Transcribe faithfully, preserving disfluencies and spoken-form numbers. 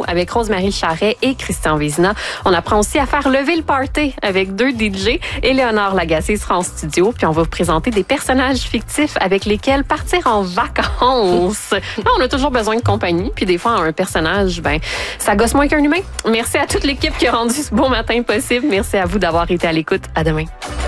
avec Rosemary Charret et Christian Vézina. On apprend aussi à faire lever le party avec deux D J. Éléonore Lagacé sera en studio, puis on va vous présenter des personnages fictifs avec lesquels partir en vacances. Là, on a toujours besoin de compagnie, puis des fois, un personnage, ben, ça gosse moins qu'un humain. Merci à toute l'équipe qui a rendu ce beau matin possible. Merci à vous d'avoir été à l'écoute. À demain.